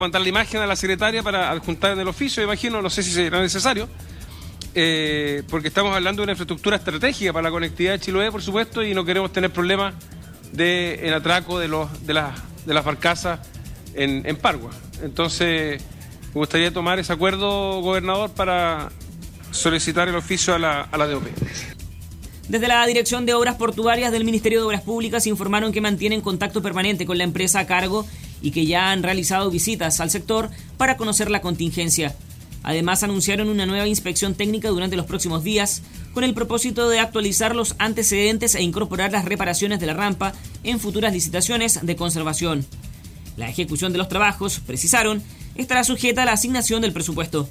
Mandar la imagen a la secretaria para adjuntar en el oficio, imagino, no sé si será necesario, porque estamos hablando de una infraestructura estratégica para la conectividad de Chiloé, por supuesto, y no queremos tener problemas en atraco de las barcazas en Pargua. Entonces, me gustaría tomar ese acuerdo, gobernador, para solicitar el oficio a la DOP. Desde la Dirección de Obras Portuarias del Ministerio de Obras Públicas informaron que mantienen contacto permanente con la empresa a cargo y que ya han realizado visitas al sector para conocer la contingencia. Además, anunciaron una nueva inspección técnica durante los próximos días con el propósito de actualizar los antecedentes e incorporar las reparaciones de la rampa en futuras licitaciones de conservación. La ejecución de los trabajos, precisaron, estará sujeta a la asignación del presupuesto.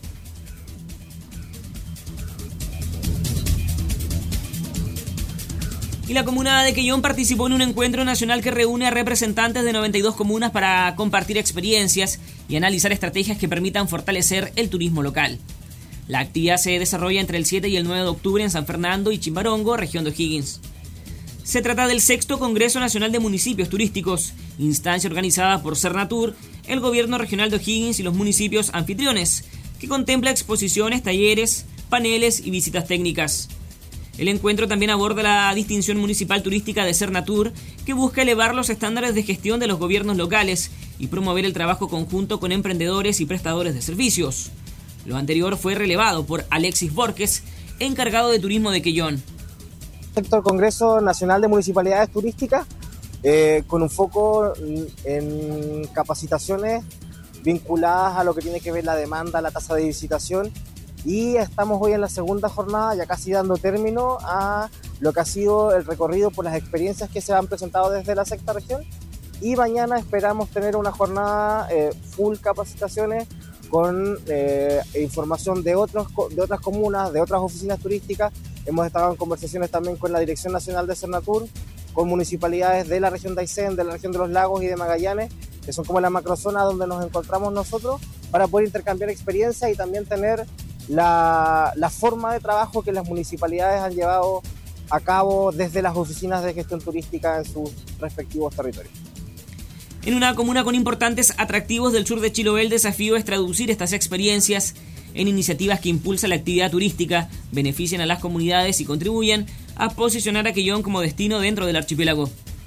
Y la comuna de Quellón participó en un encuentro nacional que reúne a representantes de 92 comunas para compartir experiencias y analizar estrategias que permitan fortalecer el turismo local. La actividad se desarrolla entre el 7 y el 9 de octubre en San Fernando y Chimbarongo, región de O'Higgins. Se trata del 6º Congreso Nacional de Municipios Turísticos, instancia organizada por Cernatur, el Gobierno Regional de O'Higgins y los municipios anfitriones, que contempla exposiciones, talleres, paneles y visitas técnicas. El encuentro también aborda la distinción municipal turística de Cernatur, que busca elevar los estándares de gestión de los gobiernos locales y promover el trabajo conjunto con emprendedores y prestadores de servicios. Lo anterior fue relevado por Alexis Borges, encargado de turismo de Quellón. El Congreso Nacional de Municipalidades Turísticas, con un foco en capacitaciones vinculadas a lo que tiene que ver la demanda, la tasa de visitación. Y estamos hoy en la segunda jornada, ya casi dando término a lo que ha sido el recorrido por las experiencias que se han presentado desde la sexta región. Y mañana esperamos tener una jornada full capacitaciones con información de otras comunas, de otras oficinas turísticas. Hemos estado en conversaciones también con la Dirección Nacional de Cernatur, con municipalidades de la región de Aysén, de la región de los Lagos y de Magallanes, que son como la macrozona donde nos encontramos nosotros, para poder intercambiar experiencias y también tener la forma de trabajo que las municipalidades han llevado a cabo desde las oficinas de gestión turística en sus respectivos territorios. En una comuna con importantes atractivos del sur de Chiloé, el desafío es traducir estas experiencias en iniciativas que impulsan la actividad turística, beneficien a las comunidades y contribuyan a posicionar a Quellón como destino dentro del archipiélago.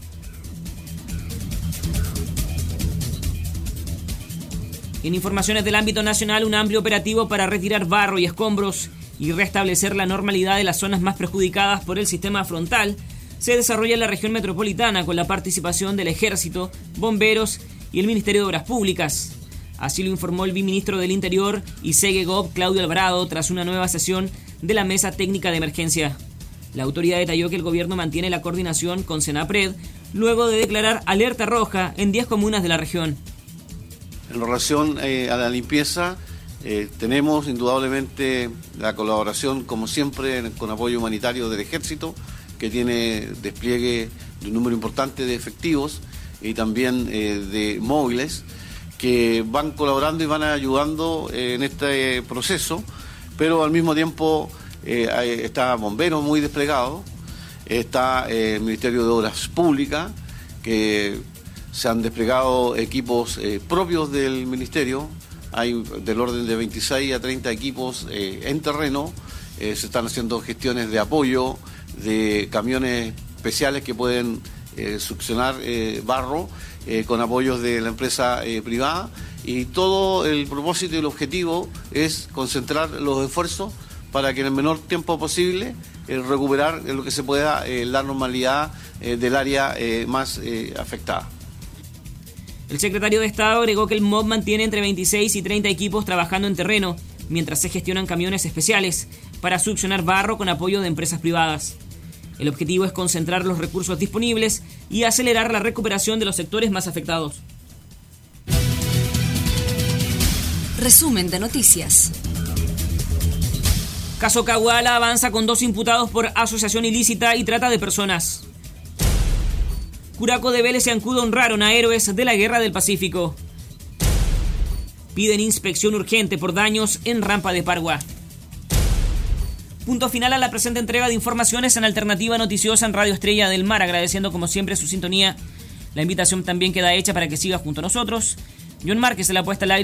En informaciones del ámbito nacional, un amplio operativo para retirar barro y escombros y restablecer la normalidad de las zonas más perjudicadas por el sistema frontal se desarrolla en la región metropolitana con la participación del Ejército, bomberos y el Ministerio de Obras Públicas. Así lo informó el viceministro del Interior y SEGEGOV, Claudio Alvarado, tras una nueva sesión de la Mesa Técnica de Emergencia. La autoridad detalló que el gobierno mantiene la coordinación con Senapred luego de declarar alerta roja en 10 comunas de la región. En relación a la limpieza, tenemos indudablemente la colaboración, como siempre, con apoyo humanitario del Ejército, que tiene despliegue de un número importante de efectivos y también de móviles, que van colaborando y van ayudando en este proceso, pero al mismo tiempo está Bomberos muy desplegado, está el Ministerio de Obras Públicas, que se han desplegado equipos propios del Ministerio, hay del orden de 26 a 30 equipos en terreno, se están haciendo gestiones de apoyo, de camiones especiales que pueden succionar barro con apoyos de la empresa privada, y todo el propósito y el objetivo es concentrar los esfuerzos para que en el menor tiempo posible recuperar lo que se pueda la normalidad del área más afectada. El secretario de Estado agregó que el MOB mantiene entre 26 y 30 equipos trabajando en terreno, mientras se gestionan camiones especiales para succionar barro con apoyo de empresas privadas. El objetivo es concentrar los recursos disponibles y acelerar la recuperación de los sectores más afectados. Resumen de noticias. Caso Caguala avanza con 2 imputados por asociación ilícita y trata de personas. Curaco de Vélez y Ancudo honraron a héroes de la Guerra del Pacífico. Piden inspección urgente por daños en rampa de Pargua. Punto final a la presente entrega de informaciones en Alternativa Noticiosa en Radio Estrella del Mar, agradeciendo como siempre su sintonía. La invitación también queda hecha para que siga junto a nosotros John Márquez se la ha puesto al aire.